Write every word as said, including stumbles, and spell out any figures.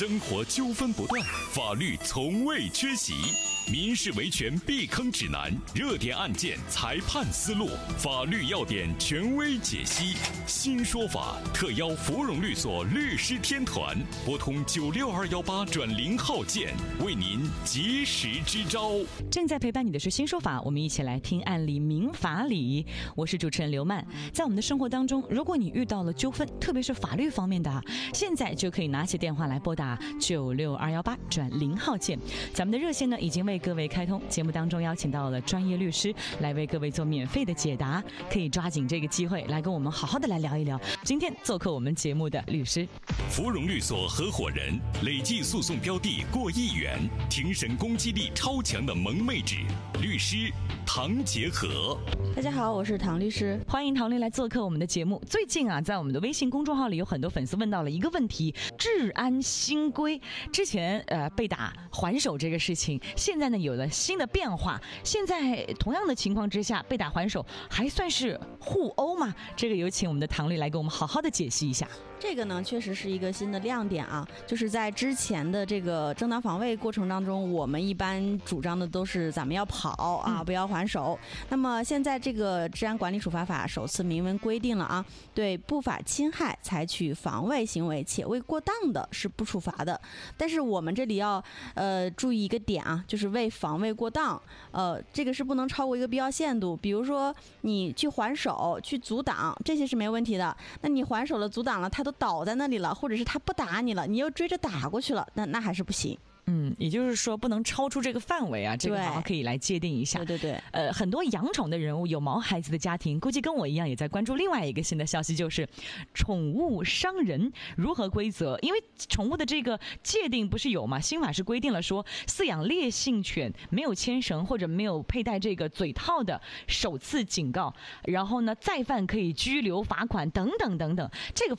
生活纠纷不断，法律从未缺席。民事维权避坑指南，热点案件裁判思路，法律要点权威解析。新说法特邀芙蓉律所律师天团，拨通九六二幺八转零号键，为您及时支招。 正在陪伴你的是新说法，我们一起来听案例明法理。我是主持人刘曼。在我们的生活当中，如果你遇到了纠纷，特别是法律方面的，现在就可以拿起电话来拨打九六二幺八转零号键。咱们的热线呢已经为各位开通，节目当中邀请到了专业律师来为各位做免费的解答，可以抓紧这个机会来跟我们好好的来聊一聊。今天做客我们节目的律师， 芙蓉律所合伙人，累计诉讼标的过亿元，庭审攻击力超强的萌妹纸律师唐杰和。 大家好，我是唐律师， 欢迎唐律来做客我们的节目。最近啊，在我们的微信公众号里有很多粉丝问到了一个问题：治安新规之前呃被打还手这个事情，现在呢有了新的变化。现在同样的情况之下，被打还手还算是互殴吗？这个有请我们的唐律来给我们好好的解析一下。 这个呢确实是一个新的亮点啊，就是在之前的这个正当防卫过程当中，我们一般主张的都是咱们要跑啊，嗯、不要还手。那么现在这个治安管理处罚法首次明文规定了啊，对不法侵害采取防卫行为且未过当的是不处罚的。但是我们这里要呃注意一个点啊，就是为防卫过当，呃这个是不能超过一个必要限度。比如说你去还手、去阻挡，这些是没问题的。那你还手了、阻挡了，他都倒在那里了，或者是他不打你了，你又追着打过去了，那那还是不行。 嗯，也就是说不能超出这个范围啊，这个好像可以来界定一下。 对对对， 呃，很多养宠的人物，有毛孩子的家庭，估计跟我一样也在关注另外一个新的消息，就是宠物伤人如何规则？因为宠物的这个界定不是有吗？新法是规定了说，饲养烈性犬没有牵绳或者没有佩戴这个嘴套的，首次警告，然后呢再犯可以拘留、罚款等等等等。这个